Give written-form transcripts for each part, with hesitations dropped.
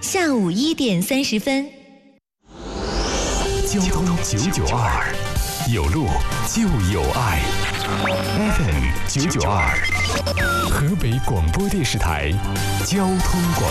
下午1点30分。 交通992，有路就有爱。FM 992，河北广播电视台交通广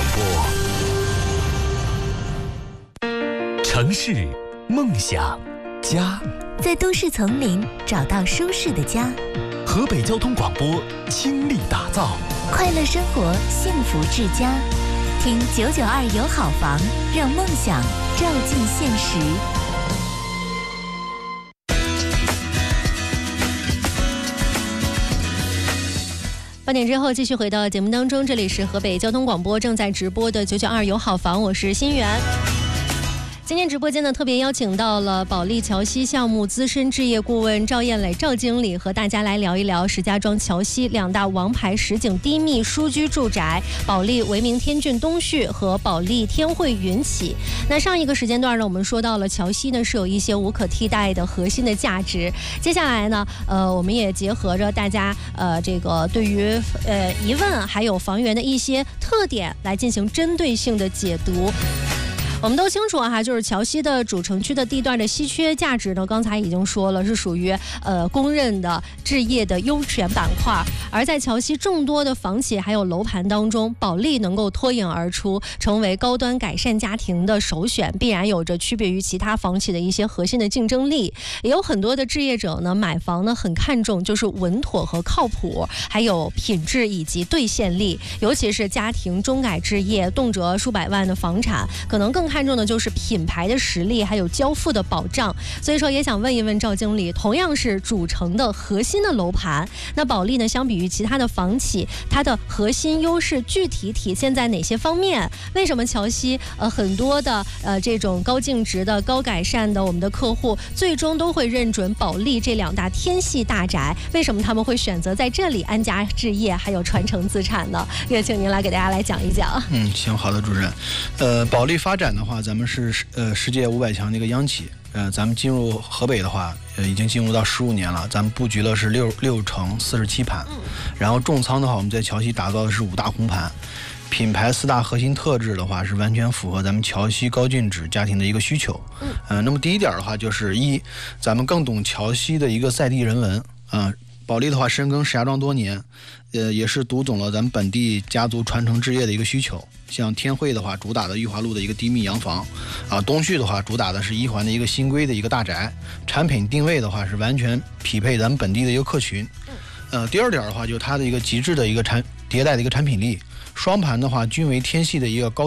播。城市梦想家， 在都市丛林找到舒适的家。 河北交通广播倾力打造快乐生活，幸福至家。听992有好房，让梦想照进现实。8点之后继续回到节目当中，这里是河北交通广播正在直播的992有好房，我是新源。今天直播间呢，特别邀请到了保利桥西项目资深置业顾问赵艳磊赵经理，和大家来聊一聊石家庄桥西2大王牌实景低密舒居住宅保利维明天骏东旭和保利天汇云起。那上一个时间段呢，我们说到了桥西呢是有一些无可替代的核心的价值。接下来呢，我们也结合着大家这个对于疑问还有房源的一些特点来进行针对性的解读。我们都清楚哈，就是桥西的主城区的地段的稀缺价值呢，刚才已经说了，是属于公认的置业的优选板块。而在桥西众多的房企还有楼盘当中，保利能够脱颖而出，成为高端改善家庭的首选，必然有着区别于其他房企的一些核心的竞争力。也有很多的置业者呢，买房呢很看重就是稳妥和靠谱，还有品质以及兑现力，尤其是家庭中改置业，动辄数百万的房产，可能更看重的就是品牌的实力，还有交付的保障。所以说也想问一问赵经理，同样是主城的核心的楼盘，那保利呢相比于其他的房企，它的核心优势具体体现在哪些方面？为什么桥西很多的这种高净值的高改善的我们的客户最终都会认准保利这2大天系大宅？为什么他们会选择在这里安家置业还有传承资产呢？也请您来给大家来讲一讲。 行，好的，主任。保利发展的话，咱们是世界500强的一个央企。咱们进入河北的话，已经进入到15年了。咱们布局了是6城47盘，然后重仓的话，我们在桥西打造的是5大红盘。品牌4大核心特质的话，是完全符合咱们桥西高净值家庭的一个需求。那么第一点的话，就是咱们更懂桥西的一个在地人文。保利的话，深耕石家庄多年，也是读懂了咱们本地家族传承置业的一个需求。像天汇的话，主打的裕华路的一个低密洋房，东旭的话，主打的是1环的一个新规的一个大宅，产品定位的话是完全匹配咱们本地的一个客群。第二点的话，就是它的一个极致的一个迭代的一个产品力，双盘的话均为天系的一个高